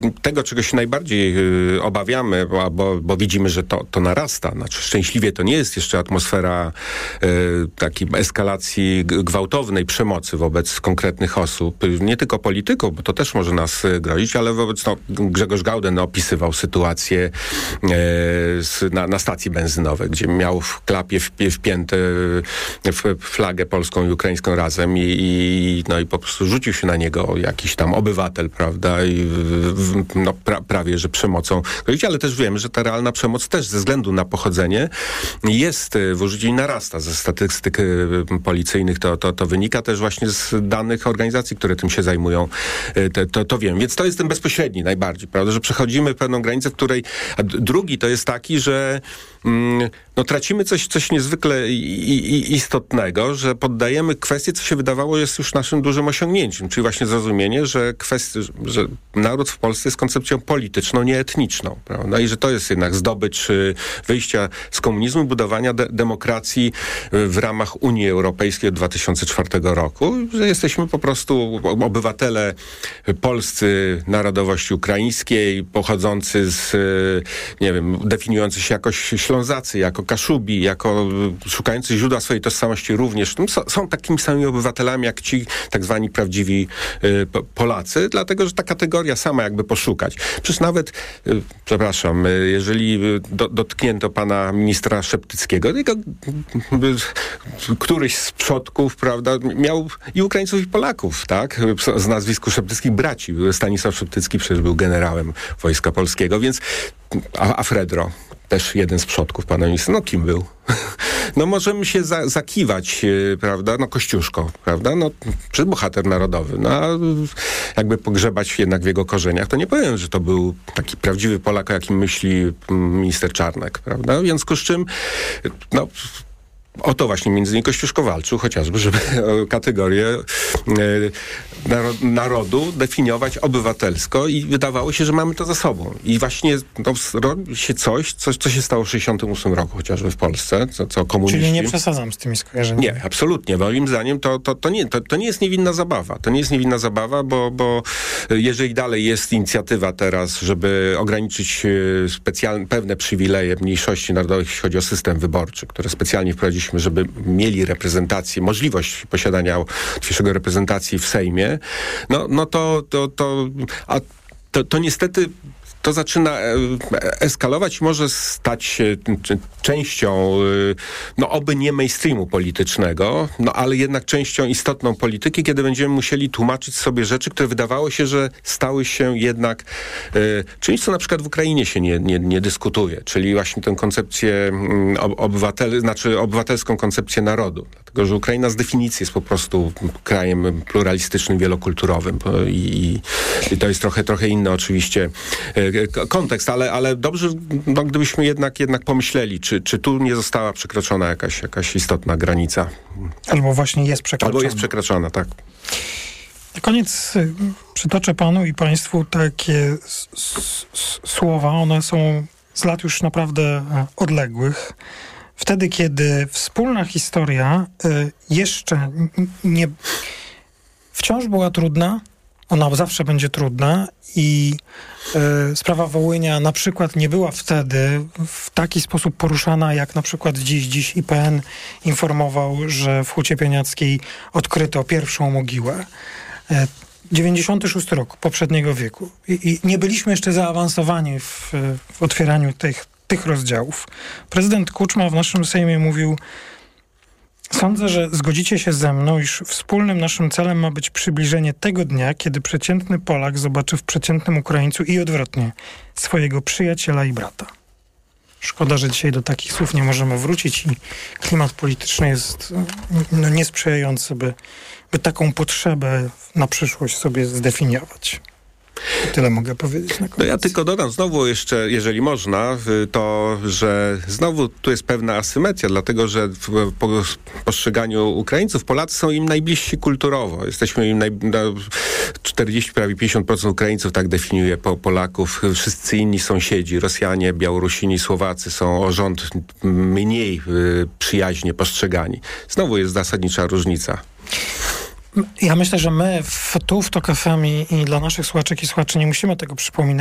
tego, czego się najbardziej obawiamy, bo widzimy, że to narasta. Znaczy, szczęśliwie to nie jest jeszcze atmosfera takiej eskalacji gwałtownej przemocy wobec konkretnych osób. Nie tylko polityków, bo to też może nas grozić, ale wobec, Grzegorz Gauden opisywał sytuację na stacji benzynowej, gdzie miał w klapie wpięte flagę polską i ukraińską razem i po prostu rzucił się na niego jakiś tam obywatel, prawda, i prawie, że przemocą grozić, ale też wiemy, że ta realna przemoc też ze względu na pochodzenie jest w użyciu i narasta. Ze statystyk policyjnych to wynika też właśnie z danych organizacji, które tym się zajmują. To wiem. Więc to jest ten bezpośredni najbardziej, prawda, że przechodzimy pewną granicę, w której... A drugi to jest taki, że tracimy coś niezwykle istotnego, że poddajemy kwestię, co się wydawało jest już naszym dużym osiągnięciem, czyli właśnie zrozumienie, że naród w Polsce jest koncepcją polityczną, nie etniczną, prawda? I że to jest jednak zdobycz wyjścia z komunizmu, budowania demokracji w ramach Unii Europejskiej od 2004 roku, że jesteśmy po prostu obywatele polscy narodowości ukraińskiej, pochodzący z, definiujący się jako Ślązacy, jako Kaszubi, jako szukający źródła swojej tożsamości również. Są takimi samymi obywatelami, jak ci tak zwani prawdziwi Polacy, dlatego, że ta kategoria sama jakby poszukać. Przecież nawet, jeżeli dotknięto pana ministra Szeptyckiego, któryś z przodków, prawda, miał i Ukraińców, i Polaków, tak? Z nazwisku Szeptyckich braci. Stanisław Szeptycki przecież był generałem Wojska Polskiego, więc a Fredro, też jeden z przodków pana ministra. Kim był? Możemy się zakiwać, prawda? Kościuszko, prawda? Czy bohater narodowy. A jakby pogrzebać jednak w jego korzeniach, to nie powiem, że to był taki prawdziwy Polak, o jakim myśli minister Czarnek, prawda? W związku z czym, o to właśnie między innymi Kościuszko walczył, chociażby, żeby kategorię narodu definiować obywatelsko i wydawało się, że mamy to za sobą. I właśnie robi się coś, co się stało w 1968 roku chociażby w Polsce, co komuniści... Czyli nie przesadzam z tymi skojarzeniami. Nie, absolutnie. Moim zdaniem to nie jest niewinna zabawa. To nie jest niewinna zabawa, bo jeżeli dalej jest inicjatywa teraz, żeby ograniczyć pewne przywileje mniejszości narodowych, jeśli chodzi o system wyborczy, które specjalnie wprowadziliśmy, żeby mieli reprezentację, możliwość posiadania łatwiejszego reprezentacji w Sejmie, to niestety to zaczyna eskalować i może stać się częścią, oby nie mainstreamu politycznego, ale jednak częścią istotną polityki, kiedy będziemy musieli tłumaczyć sobie rzeczy, które wydawało się, że stały się jednak czymś, co na przykład w Ukrainie się nie dyskutuje, czyli właśnie tę koncepcję obywatelską koncepcję narodu. Dlatego, że Ukraina z definicji jest po prostu krajem pluralistycznym, wielokulturowym i to jest trochę inny oczywiście kontekst, ale dobrze, gdybyśmy jednak pomyśleli, czy tu nie została przekroczona jakaś istotna granica. Albo właśnie jest przekroczona. Albo jest przekroczona, tak. Na koniec przytoczę panu i państwu takie słowa. One są z lat już naprawdę odległych. Wtedy, kiedy wspólna historia jeszcze nie... wciąż była trudna, ona zawsze będzie trudna i sprawa Wołynia na przykład nie była wtedy w taki sposób poruszana, jak na przykład dziś. Dziś IPN informował, że w Hucie Pieniackiej odkryto pierwszą mogiłę. 96 rok poprzedniego wieku. I nie byliśmy jeszcze zaawansowani w otwieraniu tych rozdziałów. Prezydent Kuczma w naszym Sejmie mówił: sądzę, że zgodzicie się ze mną, iż wspólnym naszym celem ma być przybliżenie tego dnia, kiedy przeciętny Polak zobaczy w przeciętnym Ukraińcu i odwrotnie swojego przyjaciela i brata. Szkoda, że dzisiaj do takich słów nie możemy wrócić i klimat polityczny jest niesprzyjający, by taką potrzebę na przyszłość sobie zdefiniować. Tyle mogę powiedzieć na koniec. Ja tylko dodam znowu jeszcze, jeżeli można, to, że znowu tu jest pewna asymetria, dlatego, że w postrzeganiu Ukraińców Polacy są im najbliżsi kulturowo. Jesteśmy im 40, prawie 50% Ukraińców tak definiuje Polaków. Wszyscy inni sąsiedzi, Rosjanie, Białorusini, Słowacy są o rząd mniej przyjaźnie postrzegani. Znowu jest zasadnicza różnica. Ja myślę, że my tu w TOK FM i dla naszych słuchaczek i słuchaczy nie musimy tego przypominać.